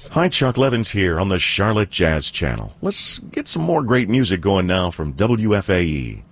Hi, Chuck Levins here on the Charlotte Jazz Channel. Let's get some more great music going now from WFAE.